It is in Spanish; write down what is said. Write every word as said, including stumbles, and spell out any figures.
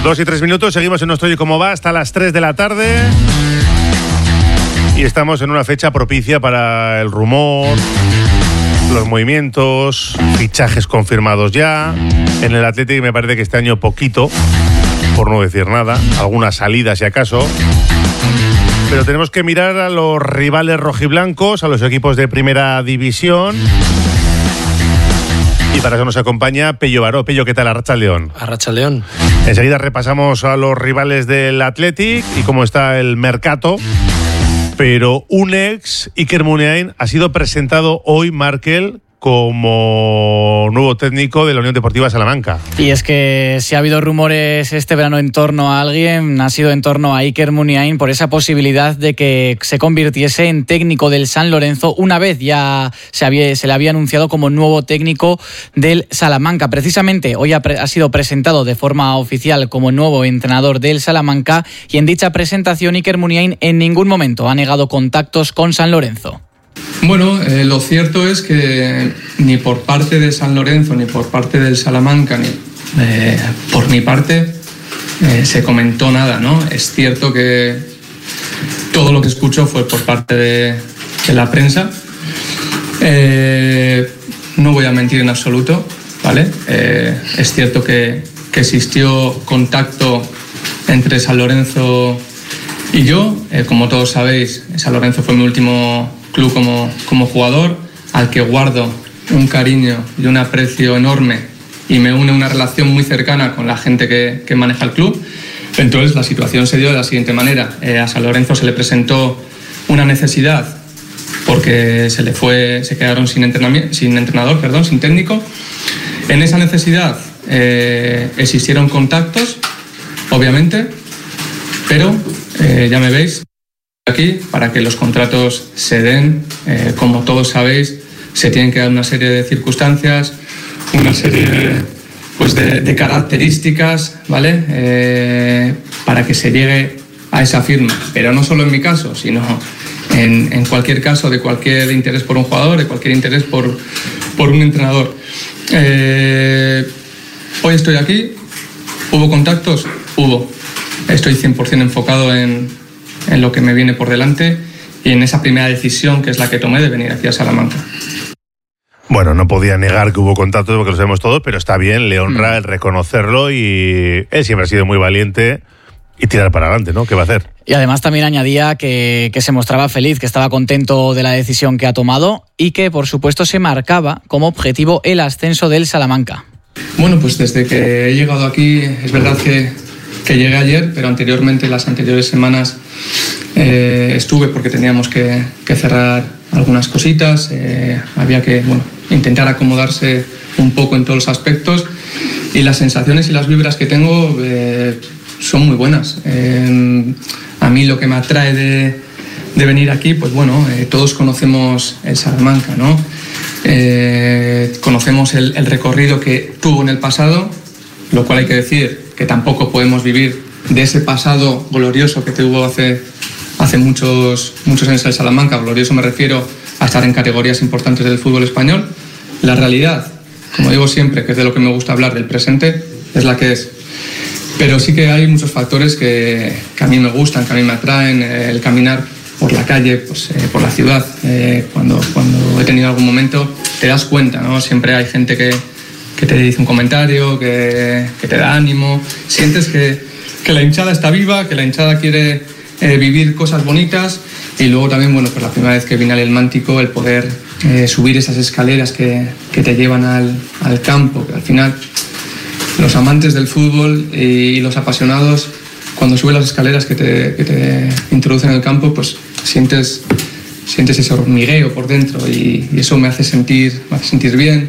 Dos y tres minutos, seguimos en nuestro Oye Cómo Va hasta las tres de la tarde. Y estamos en una fecha propicia para el rumor, los movimientos, fichajes confirmados ya. En el Athletic me parece que este año poquito, por no decir nada, alguna salida si acaso. Pero tenemos que mirar a los rivales rojiblancos, a los equipos de primera división. Y para eso nos acompaña Pello Baró. Pello, ¿qué tal? Arratsaldeon. Arratsaldeon. Enseguida repasamos a los rivales del Athletic y cómo está el mercado. Pero un ex, Iker Muniain, ha sido presentado hoy, Markel, como nuevo técnico de la Unión Deportiva Salamanca. Y es que si ha habido rumores este verano en torno a alguien, ha sido en torno a Iker Muniain por esa posibilidad de que se convirtiese en técnico del San Lorenzo. Una vez ya se, había, se le había anunciado como nuevo técnico del Salamanca. Precisamente hoy ha, pre- ha sido presentado de forma oficial como nuevo entrenador del Salamanca, y en dicha presentación Iker Muniain en ningún momento ha negado contactos con San Lorenzo. Bueno, eh, lo cierto es que ni por parte de San Lorenzo, ni por parte del Salamanca, ni eh, por mi parte, eh, se comentó nada, ¿no? Es cierto que todo lo que escucho fue por parte de, de la prensa. Eh, no voy a mentir en absoluto, ¿vale? Eh, es cierto que, que existió contacto entre San Lorenzo y yo. Eh, como todos sabéis, San Lorenzo fue mi último club como, como jugador, al que guardo un cariño y un aprecio enorme, y me une una relación muy cercana con la gente que, que maneja el club. Entonces la situación se dio de la siguiente manera. Eh, a San Lorenzo se le presentó una necesidad porque se le fue, se quedaron sin, sin entrenador, perdón, sin técnico. En esa necesidad eh, existieron contactos, obviamente, pero eh, ya me veis aquí, para que los contratos se den, eh, como todos sabéis, se tienen que dar una serie de circunstancias, una serie pues, de, de características, ¿vale? Eh, para que se llegue a esa firma. Pero no solo en mi caso, sino en, en cualquier caso de cualquier interés por un jugador, de cualquier interés por, por un entrenador. Eh, hoy estoy aquí. ¿Hubo contactos? Hubo. Estoy cien por ciento enfocado en en lo que me viene por delante y en esa primera decisión que es la que tomé de venir aquí a Salamanca. Bueno, no podía negar que hubo contactos porque lo sabemos todos, pero está bien, le honra mm. el reconocerlo, y él siempre ha sido muy valiente y tirar para adelante, ¿no? ¿Qué va a hacer? Y además también añadía que, que se mostraba feliz, que estaba contento de la decisión que ha tomado y que, por supuesto, se marcaba como objetivo el ascenso del Salamanca. Bueno, pues desde que he llegado aquí, es verdad que que llegué ayer, pero anteriormente, las anteriores semanas, eh, estuve porque teníamos que, que cerrar algunas cositas, eh, había que bueno, intentar acomodarse un poco en todos los aspectos, y las sensaciones y las vibras que tengo eh, son muy buenas. Eh, a mí lo que me atrae de, de venir aquí, pues bueno, eh, todos conocemos el Salamanca, ¿no? Eh, conocemos el, el recorrido que tuvo en el pasado, lo cual hay que decir que tampoco podemos vivir de ese pasado glorioso que tuvo hace, hace muchos, muchos años el Salamanca. Glorioso me refiero a estar en categorías importantes del fútbol español. La realidad, como digo siempre, que es de lo que me gusta hablar, del presente, es la que es. Pero sí que hay muchos factores que, que a mí me gustan, que a mí me atraen. El caminar por la calle, pues, eh, por la ciudad, eh, cuando, cuando he tenido algún momento, te das cuenta, ¿no? Siempre hay gente que que te dice un comentario, que, que te da ánimo, sientes que, que la hinchada está viva, que la hinchada quiere eh, vivir cosas bonitas. Y luego también, bueno, pues la primera vez que vine al El Mántico, el poder eh, subir esas escaleras que, que te llevan al, al campo, que al final los amantes del fútbol y, y los apasionados, cuando subes las escaleras que te, que te introducen en el campo, pues sientes, sientes ese hormigueo por dentro, y, y eso me hace sentir, me hace sentir bien.